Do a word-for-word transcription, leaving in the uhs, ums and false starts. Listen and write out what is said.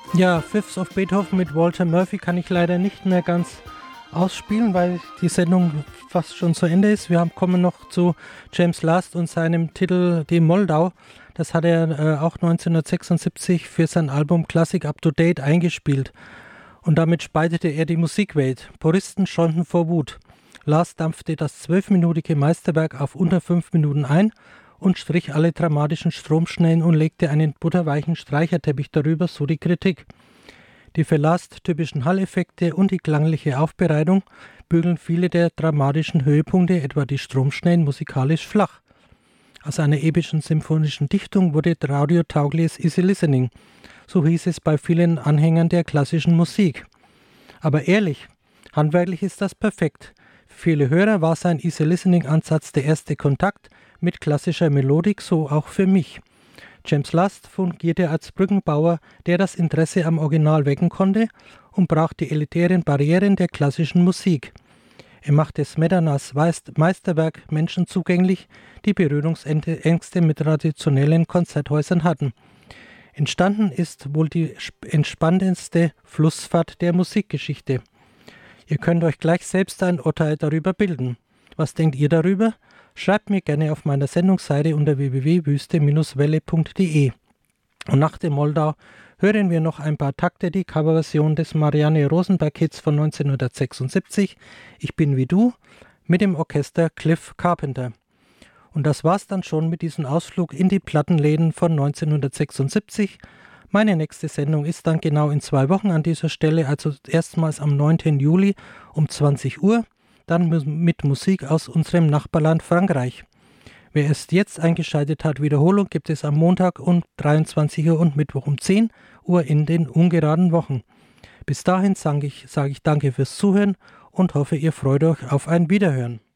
Ja, Fifths of Beethoven mit Walter Murphy kann ich leider nicht mehr ganz ausspielen, weil die Sendung fast schon zu Ende ist. Wir haben, kommen noch zu James Last und seinem Titel Die Moldau. Das hat er äh, auch neunzehnhundertsechsundsiebzig für sein Album Classic Up to Date eingespielt. Und damit speitete er die Musikwelt. Puristen schäumten vor Wut. Last dampfte das zwölfminütige Meisterwerk auf unter fünf Minuten ein und strich alle dramatischen Stromschnellen und legte einen butterweichen Streicherteppich darüber, so die Kritik. Die für Last typischen Hall-Effekte und die klangliche Aufbereitung bügeln viele der dramatischen Höhepunkte, etwa die Stromschnellen, musikalisch flach. Aus einer epischen symphonischen Dichtung wurde radiotaugliches Easy Listening, so hieß es bei vielen Anhängern der klassischen Musik. Aber ehrlich, handwerklich ist das perfekt. Für viele Hörer war sein Easy Listening-Ansatz der erste Kontakt mit klassischer Melodik, so auch für mich. James Last fungierte als Brückenbauer, der das Interesse am Original wecken konnte und brach die elitären Barrieren der klassischen Musik. Er machte Smetanas Meisterwerk Menschen zugänglich, die Berührungsängste mit traditionellen Konzerthäusern hatten. Entstanden ist wohl die entspannendste Flussfahrt der Musikgeschichte. Ihr könnt euch gleich selbst ein Urteil darüber bilden. Was denkt ihr darüber? Schreibt mir gerne auf meiner Sendungsseite unter w w w punkt wüste welle punkt d e. Und nach dem Moldau hören wir noch ein paar Takte, die Coverversion des Marianne Rosenberg-Hits von neunzehnhundertsechsundsiebzig, Ich bin wie du, mit dem Orchester Cliff Carpenter. Und das war's dann schon mit diesem Ausflug in die Plattenläden von neunzehnhundertsechsundsiebzig. Meine nächste Sendung ist dann genau in zwei Wochen an dieser Stelle, also erstmals am neunten Juli um zwanzig Uhr, dann mit Musik aus unserem Nachbarland Frankreich. Wer erst jetzt eingeschaltet hat, Wiederholung gibt es am Montag um dreiundzwanzig Uhr und Mittwoch um zehn Uhr in den ungeraden Wochen. Bis dahin sage ich, sage ich danke fürs Zuhören und hoffe, ihr freut euch auf ein Wiederhören.